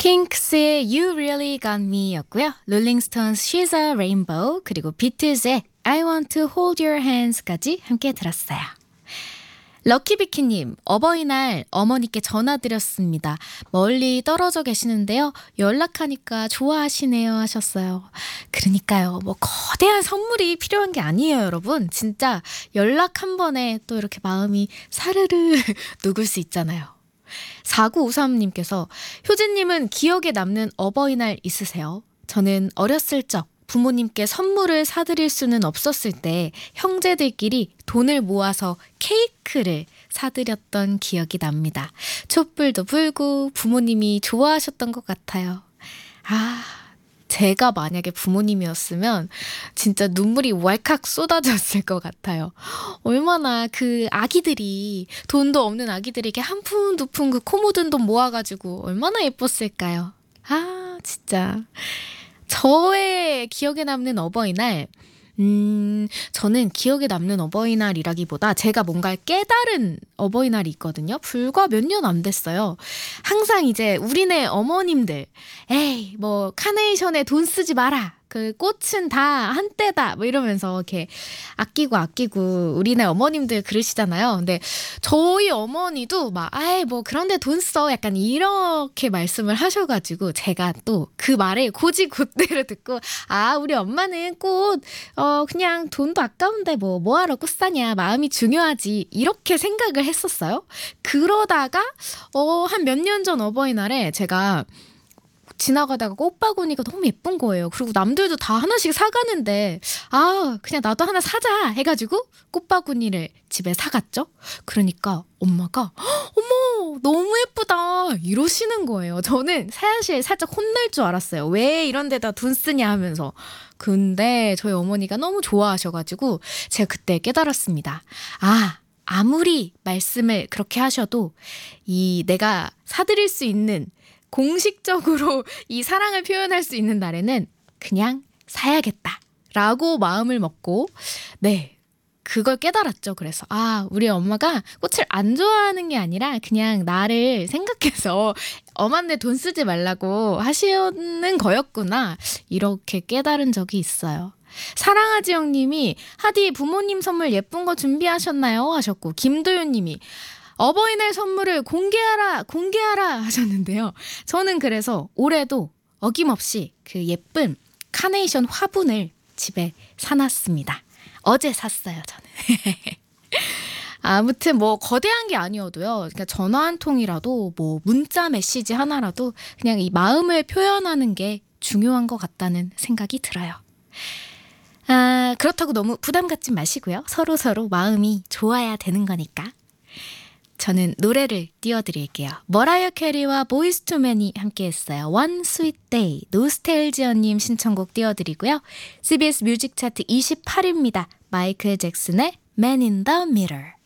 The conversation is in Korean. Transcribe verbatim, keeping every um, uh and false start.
킹크스의 You Really Got Me 였고요. 롤링스톤스 She's a Rainbow 그리고 비틀즈의 I Want to Hold Your Hands까지 함께 들었어요. 럭키비키님, 어버이날 어머니께 전화드렸습니다. 멀리 떨어져 계시는데요. 연락하니까 좋아하시네요 하셨어요. 그러니까요. 뭐 거대한 선물이 필요한 게 아니에요, 여러분. 진짜 연락 한 번에 또 이렇게 마음이 사르르 녹을 수 있잖아요. 사구오삼님께서 효진님은 기억에 남는 어버이날 있으세요? 저는 어렸을 적 부모님께 선물을 사드릴 수는 없었을 때 형제들끼리 돈을 모아서 케이크를 사드렸던 기억이 납니다. 촛불도 불고 부모님이 좋아하셨던 것 같아요. 아, 제가 만약에 부모님이었으면 진짜 눈물이 왈칵 쏟아졌을 것 같아요. 얼마나 그 아기들이, 돈도 없는 아기들이 이렇게 한 푼 두 푼 그 코 묻은 돈 모아가지고 얼마나 예뻤을까요? 아, 진짜. 저의 기억에 남는 어버이날, 음, 저는 기억에 남는 어버이날이라기보다 제가 뭔가를 깨달은 어버이날이 있거든요. 불과 몇 년 안 됐어요. 항상 이제 우리네 어머님들, 에이, 뭐, 카네이션에 돈 쓰지 마라. 그 꽃은 다 한때다. 뭐 이러면서 이렇게 아끼고 아끼고 우리네 어머님들 그러시잖아요. 근데 저희 어머니도 막, 아이, 뭐 그런데 돈 써. 약간 이렇게 말씀을 하셔가지고 제가 또 그 말에 고지곧대로 듣고, 아, 우리 엄마는 꽃, 어, 그냥 돈도 아까운데 뭐, 뭐하러 꽃 사냐. 마음이 중요하지. 이렇게 생각을 했었어요. 그러다가, 어, 한 몇 년 전 어버이날에 제가 지나가다가 꽃바구니가 너무 예쁜 거예요. 그리고 남들도 다 하나씩 사가는데 아 그냥 나도 하나 사자 해가지고 꽃바구니를 집에 사갔죠. 그러니까 엄마가 어머 너무 예쁘다 이러시는 거예요. 저는 사실 살짝 혼날 줄 알았어요. 왜 이런 데다 돈 쓰냐 하면서. 근데 저희 어머니가 너무 좋아하셔가지고 제가 그때 깨달았습니다. 아 아무리 말씀을 그렇게 하셔도 이 내가 사드릴 수 있는 공식적으로 이 사랑을 표현할 수 있는 날에는 그냥 사야겠다 라고 마음을 먹고 네 그걸 깨달았죠. 그래서 아 우리 엄마가 꽃을 안 좋아하는 게 아니라 그냥 나를 생각해서 엄한데 돈 쓰지 말라고 하시는 거였구나 이렇게 깨달은 적이 있어요. 사랑하지 형님이 하디 부모님 선물 예쁜 거 준비하셨나요? 하셨고 김도윤님이 어버이날 선물을 공개하라 공개하라 하셨는데요. 저는 그래서 올해도 어김없이 그 예쁜 카네이션 화분을 집에 사놨습니다. 어제 샀어요 저는. 아무튼 뭐 거대한 게 아니어도요. 그러니까 전화 한 통이라도 뭐 문자 메시지 하나라도 그냥 이 마음을 표현하는 게 중요한 것 같다는 생각이 들어요. 아, 그렇다고 너무 부담 갖지 마시고요. 서로 서로 마음이 좋아야 되는 거니까. 저는 노래를 띄워드릴게요. 머라이어 캐리와 보이즈 투 맨이 함께했어요. One Sweet Day, 노스텔지어님 신청곡 띄워드리고요. 씨비에스 뮤직 차트 이십팔 위입니다. 마이클 잭슨의 Man in the Mirror.